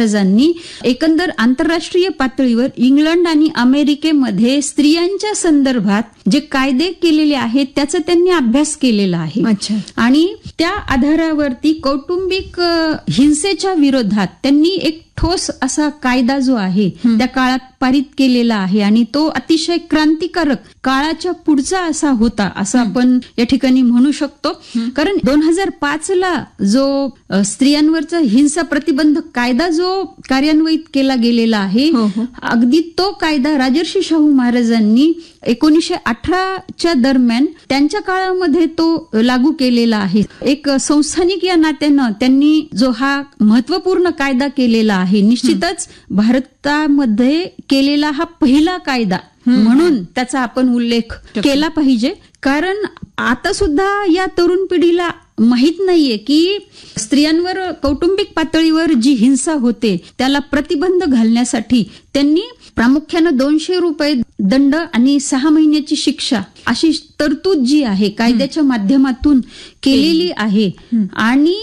महाराजांनी एकंदर आंतरराष्ट्रीय पातळीवर इंग्लंड आणि अमेरिकेमध्ये स्त्रियांच्या संदर्भात जे कायदे केलेले आहेत त्याचा त्यांनी अभ्यास केलेला आहे. आणि त्या आधारावरती कौटुंबिक हिंसेच्या विरोधात त्यांनी एक ठोस असा कायदा जो आहे त्या काळात पारित केलेला आहे आणि तो अतिशय क्रांतिकारक काळाच्या पुढचा असा होता असं आपण या ठिकाणी म्हणू शकतो. कारण 2005 ला जो स्त्रियांवरचा हिंसा प्रतिबंधक कायदा जो कार्यान्वित केला गेलेला आहे अगदी तो कायदा राजर्षी शाहू महाराजांनी 1918च्या दरम्यान त्यांच्या काळामध्ये तो लागू केलेला आहे. एक संस्थानिक या नात्यानं त्यांनी जो हा महत्वपूर्ण कायदा केलेला आहे, निश्चितच भारतामध्ये केलेला हा पहिला कायदा म्हणून त्याचा आपण उल्लेख केला पाहिजे. कारण आता सुद्धा या तरुण पिढीला माहित नाहीये की स्त्रियांवर कौटुंबिक पातळीवर जी हिंसा होते त्याला प्रतिबंध घालण्यासाठी त्यांनी प्रामुख्यानं 200 रुपये दंड आणि 6 महिन्याची शिक्षा अशी तरतूद जी आहे कायद्याच्या माध्यमातून केलेली आहे. आणि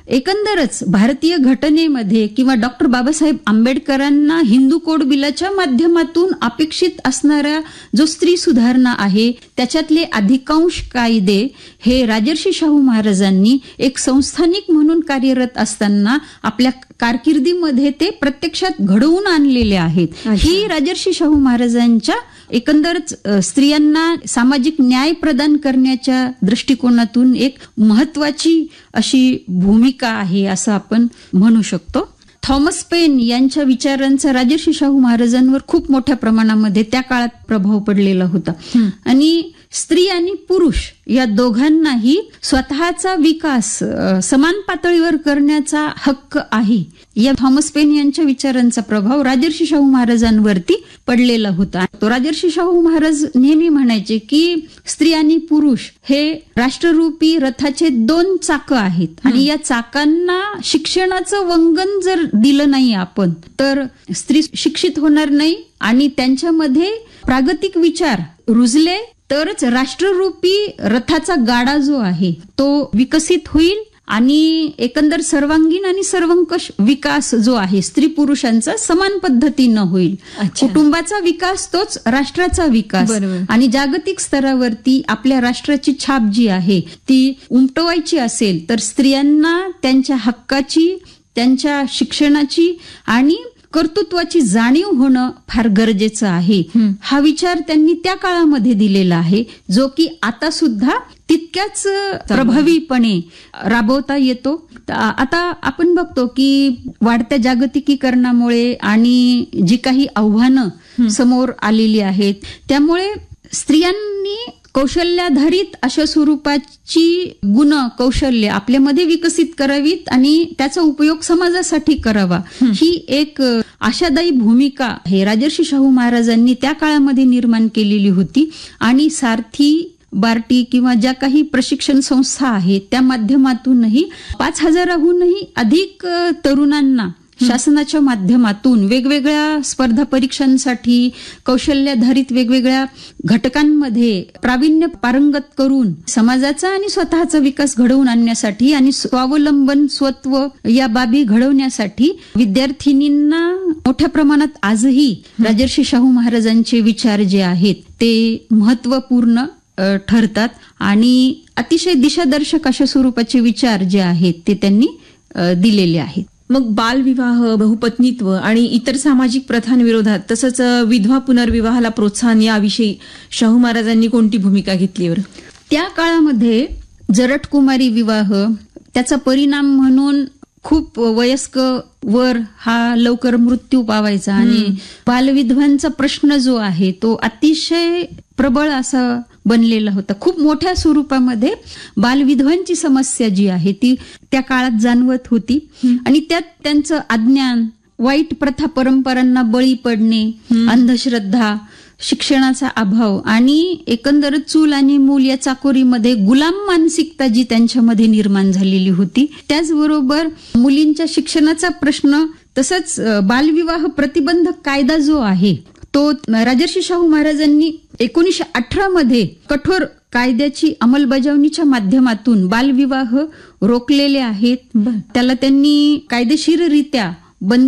एकंदरच भारतीय घटनेमध्ये किंवा डॉक्टर बाबासाहेब आंबेडकरांना हिंदू कोड बिलाच्या माध्यमातून अपेक्षित असणाऱ्या जो स्त्री सुधारणा आहे त्याच्यातले अधिकांश कायदे हे राजर्षी शाहू महाराजांनी एक संस्थानिक म्हणून कार्यरत असताना आपल्या कारकिर्दीमध्ये ते प्रत्यक्षात घडवून आणलेले आहेत. ही राजर्षी शाहू महाराजांच्या एकंदरच स्त्रियांना सामाजिक न्याय प्रदान करण्याच्या दृष्टिकोनातून एक महत्वाची अशी भूमिका आहे असं आपण म्हणू शकतो. थॉमस पेन यांच्या विचारांचा राजर्षी शाहू महाराजांवर खूप मोठ्या प्रमाणामध्ये त्या काळात प्रभाव पडलेला होता. आणि स्त्री आणि पुरुष या दोघांनाही स्वतःचा विकास समान पातळीवर करण्याचा हक्क आहे. या थॉमस पेन यांच्या विचारांचा प्रभाव राजर्षी शाहू महाराजांवरती पडलेला होता. तो राजर्षी शाहू महाराज नेहमी म्हणायचे की स्त्री आणि पुरुष हे राष्ट्ररूपी रथाचे 2 चाकं आहेत आणि या चाकांना शिक्षणाचं वंगण जर दिलं नाही आपण तर स्त्री शिक्षित होणार नाही आणि त्यांच्यामध्ये प्रागतिक विचार रुजले तरच राष्ट्ररूपी रथाचा गाडा जो आहे तो विकसित होईल आणि एकंदर सर्वांगीण आणि सर्वंकष विकास जो आहे स्त्री पुरुषांचा समान पद्धतीनं होईल. कुटुंबाचा विकास तोच राष्ट्राचा विकास. आणि जागतिक स्तरावरती आपल्या राष्ट्राची छाप जी आहे ती उमटवायची असेल तर स्त्रियांना त्यांच्या हक्काची, त्यांच्या शिक्षणाची आणि कर्तृत्वाची जाणीव होणं फार गरजेचं आहे. हा विचार त्यांनी त्या काळामध्ये दिलेला आहे जो की आता सुद्धा तितक्याच प्रभावीपणे राबवता येतो. आता आपण बघतो की वाढत्या जागतिकीकरणामुळे आणि जी काही आव्हानं समोर आलेली आहेत त्यामुळे स्त्रियांनी कौशल्याधारित अशा स्वरूपाची गुण कौशल्य आपल्यामध्ये विकसित करावीत आणि त्याचा उपयोग समाजासाठी करावा. ही एक आशादायी भूमिका हे राजर्षी शाहू महाराजांनी त्या काळामध्ये निर्माण केलेली होती. आणि सारथी, बार्टी किंवा ज्या काही प्रशिक्षण संस्था आहेत त्या माध्यमातूनही 5000हूनही अधिक तरुणांना शासनाच्या माध्यमातून वेगवेगळ्या स्पर्धा परीक्षांसाठी कौशल्याधारित वेगवेगळ्या घटकांमध्ये प्रावीण्य पारंगत करून समाजाचा आणि स्वतःचा विकास घडवून आणण्यासाठी आणि स्वावलंबन स्वत्व या बाबी घडवण्यासाठी विद्यार्थिनींना मोठ्या प्रमाणात आजही राजर्षी शाहू महाराजांचे विचार जे आहेत ते महत्वपूर्ण ठरतात आणि अतिशय दिशादर्शक अशा स्वरूपाचे विचार जे आहेत ते त्यांनी दिलेले आहेत. मग बालविवाह, बहुपत्नीत्व आणि इतर सामाजिक प्रथांविरोधात तसंच विधवा पुनर्विवाहाला प्रोत्साहन याविषयी शाहू महाराजांनी कोणती भूमिका घेतली बरं? त्या काळामध्ये जरटकुमारी विवाह त्याचा परिणाम म्हणून खूप वयस्क वर हा लवकर मृत्यू पावायचा आणि बालविधवांचा प्रश्न जो आहे तो अतिशय प्रबळ असा बनलेला होता. खूप मोठ्या स्वरूपामध्ये बालविधवांची समस्या जी आहे ती त्या काळात जाणवत होती आणि त्यात त्यांचं अज्ञान, वाईट प्रथा परंपरांना बळी पडणे, अंधश्रद्धा, शिक्षणाचा अभाव आणि एकंदर चूल आणि मूल या चाकोरीमध्ये गुलाम मानसिकता जी त्यांच्यामध्ये निर्माण झालेली होती. त्याचबरोबर मुलींच्या शिक्षणाचा प्रश्न तसंच बालविवाह प्रतिबंधक कायदा जो आहे तो राजर्षी शाहू महाराजांनी 1918 मध्ये कठोर कायद्याची अंमलबजावणीच्या माध्यमातून बालविवाह रोखलेले आहेत. त्याला त्यांनी कायदेशीररित्या बंदी